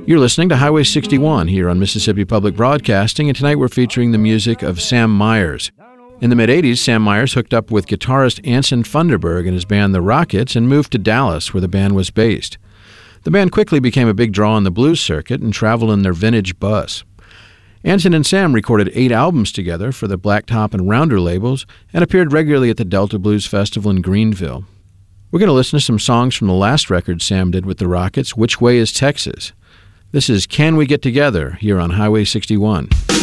You're listening to Highway 61 here on Mississippi Public Broadcasting, and tonight we're featuring the music of Sam Myers. In the mid-'80s, Sam Myers hooked up with guitarist Anson Funderburg and his band The Rockets and moved to Dallas, where the band was based. The band quickly became a big draw on the blues circuit and traveled in their vintage bus. Anson and Sam recorded 8 albums together for the Blacktop and Rounder labels and appeared regularly at the Delta Blues Festival in Greenville. We're going to listen to some songs from the last record Sam did with the Rockets, Which Way is Texas? This is Can We Get Together here on Highway 61.